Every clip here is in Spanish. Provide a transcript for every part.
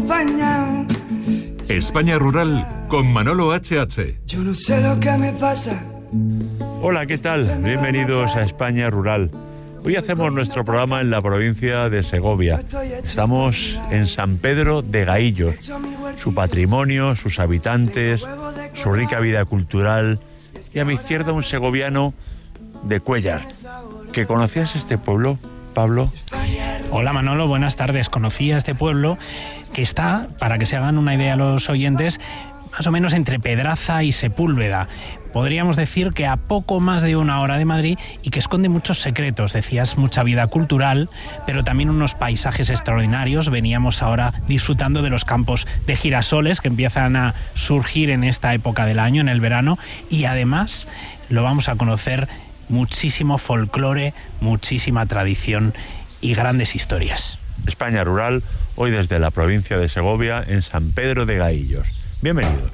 acompañado. España Rural con Manolo HH. Yo no sé lo que me pasa. Hola, ¿qué tal? Bienvenidos a España Rural. Hoy hacemos nuestro programa en la provincia de Segovia. Estamos en San Pedro de Gaillos. Su patrimonio, sus habitantes, su rica vida cultural. Y a mi izquierda un segoviano de Cuéllar. ¿Que conocías este pueblo, Pablo? Hola Manolo, buenas tardes. Conocí a este pueblo que está, para que se hagan una idea los oyentes, más o menos entre Pedraza y Sepúlveda. Podríamos decir que a poco más de una hora de Madrid y que esconde muchos secretos. Decías, mucha vida cultural, pero también unos paisajes extraordinarios. Veníamos ahora disfrutando de los campos de girasoles que empiezan a surgir en esta época del año, en el verano, y además lo vamos a conocer muchísimo folclore, muchísima tradición y grandes historias. España Rural, hoy desde la provincia de Segovia, en San Pedro de Gaillos. Bienvenidos.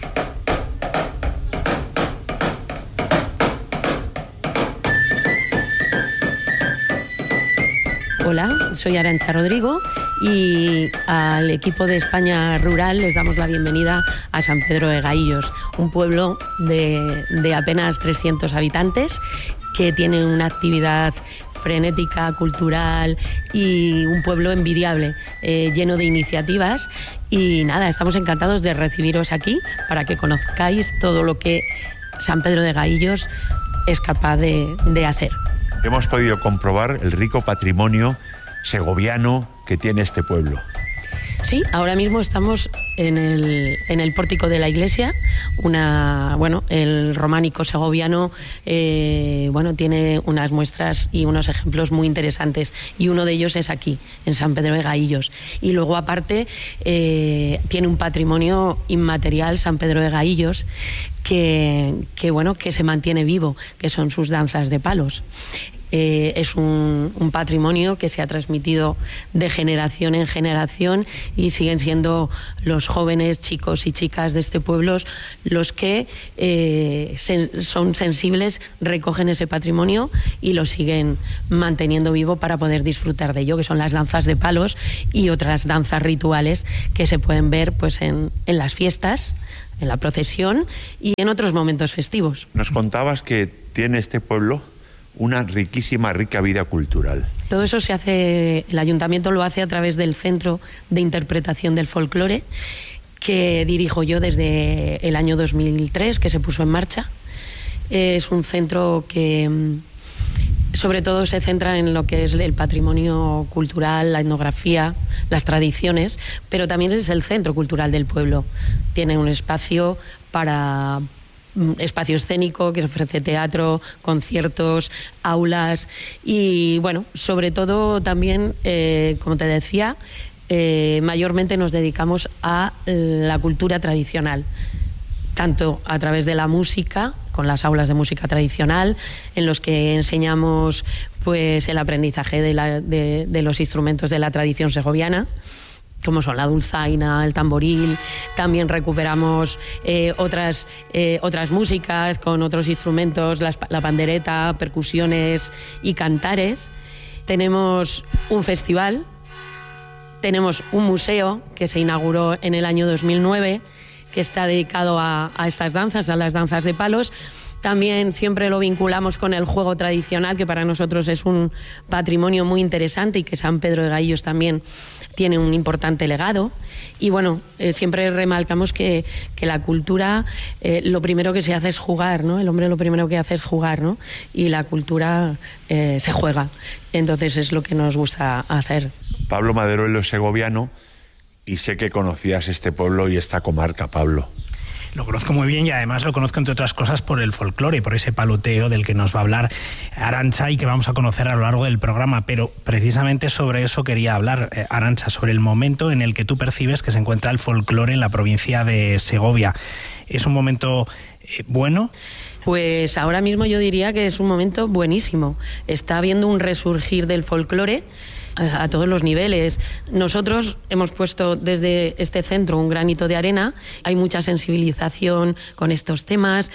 Hola, soy Arantxa Rodrigo y al equipo de España Rural les damos la bienvenida a San Pedro de Gaillos, un pueblo de apenas 300 habitantes que tiene una actividad frenética, cultural y un pueblo envidiable, lleno de iniciativas. Y nada, estamos encantados de recibiros aquí para que conozcáis todo lo que San Pedro de Gaillos es capaz de hacer. Hemos podido comprobar el rico patrimonio segoviano que tiene este pueblo. Sí, ahora mismo estamos en el pórtico de la iglesia. El románico segoviano tiene unas muestras y unos ejemplos muy interesantes, y uno de ellos es aquí, en San Pedro de Gaillos. Y luego, aparte, tiene un patrimonio inmaterial, San Pedro de Gaillos, que se mantiene vivo, que son sus danzas de palos. Es un patrimonio que se ha transmitido de generación en generación y siguen siendo los jóvenes, chicos y chicas de este pueblo los que son sensibles, recogen ese patrimonio y lo siguen manteniendo vivo para poder disfrutar de ello, que son las danzas de palos y otras danzas rituales que se pueden ver pues en las fiestas, en la procesión y en otros momentos festivos. Nos contabas que tiene este pueblo una rica vida cultural. Todo eso se hace, el ayuntamiento lo hace a través del Centro de Interpretación del Folclore, que dirijo yo desde el año 2003, que se puso en marcha. Es un centro que sobre todo se centra en lo que es el patrimonio cultural, la etnografía, las tradiciones, pero también es el centro cultural del pueblo. Tiene un espacio espacio escénico que ofrece teatro, conciertos, aulas y sobre todo también, como te decía, mayormente nos dedicamos a la cultura tradicional, tanto a través de la música, con las aulas de música tradicional, en los que enseñamos pues el aprendizaje de los instrumentos de la tradición segoviana, como son la dulzaina, el tamboril. También recuperamos otras músicas con otros instrumentos, la pandereta, percusiones y cantares. Tenemos un festival, tenemos un museo que se inauguró en el año 2009, que está dedicado a estas danzas, a las danzas de palos. También siempre lo vinculamos con el juego tradicional, que para nosotros es un patrimonio muy interesante y que San Pedro de Gaillos también tiene un importante legado. Y siempre remarcamos que la cultura, lo primero que se hace es jugar, ¿no? El hombre lo primero que hace es jugar, ¿no? Y la cultura se juega. Entonces es lo que nos gusta hacer. Pablo Maderuelo es segoviano y sé que conocías este pueblo y esta comarca, Pablo. Lo conozco muy bien y además lo conozco, entre otras cosas, por el folclore, por ese paloteo del que nos va a hablar Arantxa y que vamos a conocer a lo largo del programa. Pero precisamente sobre eso quería hablar, Arantxa, sobre el momento en el que tú percibes que se encuentra el folclore en la provincia de Segovia. ¿Es un momento bueno? Pues ahora mismo yo diría que es un momento buenísimo. Está habiendo un resurgir del folclore a todos los niveles. Nosotros hemos puesto desde este centro un granito de arena. Hay mucha sensibilización con estos temas.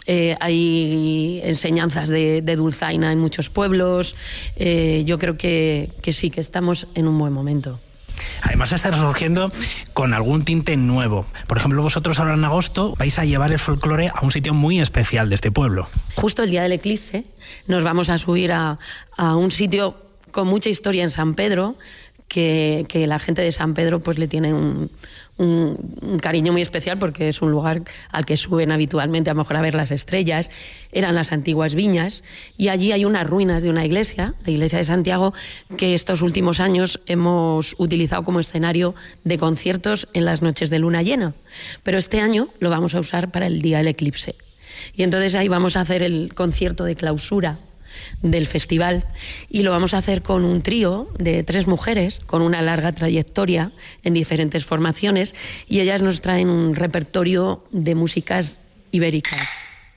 Hay enseñanzas de dulzaina en muchos pueblos. Yo creo que sí, que estamos en un buen momento. Además está resurgiendo con algún tinte nuevo. Por ejemplo, vosotros ahora en agosto vais a llevar el folclore a un sitio muy especial de este pueblo. Justo el día del eclipse nos vamos a subir a un sitio con mucha historia en San Pedro, que la gente de San Pedro pues le tiene un cariño muy especial, porque es un lugar al que suben habitualmente a lo mejor a ver las estrellas. Eran las antiguas viñas, y allí hay unas ruinas de una iglesia, la iglesia de Santiago, que estos últimos años hemos utilizado como escenario de conciertos en las noches de luna llena, pero este año lo vamos a usar para el día del eclipse, y entonces ahí vamos a hacer el concierto de clausura del festival, y lo vamos a hacer con un trío de 3 mujeres con una larga trayectoria en diferentes formaciones, y ellas nos traen un repertorio de músicas ibéricas.